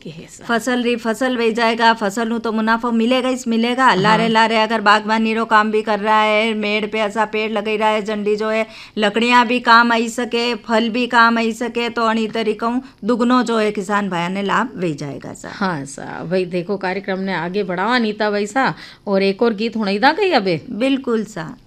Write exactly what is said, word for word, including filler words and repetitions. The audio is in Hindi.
के है सा फसल री फसल वे जाएगा, फसल नु तो मुनाफा मिलेगा ही मिलेगा। लारे लारे अगर बागवानी रो काम भी कर रहा है, मेड़ पे ऐसा पेड़ लगा रहा है, झंडी जो है लकड़ियां भी काम आई सके, फल भी काम आई सके, तो अणी तरीकों दुगनो जो है किसान भाई ने लाभ वे जाएगा सा। हाँ सा भाई देखो कार्यक्रम ने आगे बढ़ावा नीता भाई सा, और एक और गीत होने दा कही अबे बिल्कुल सा।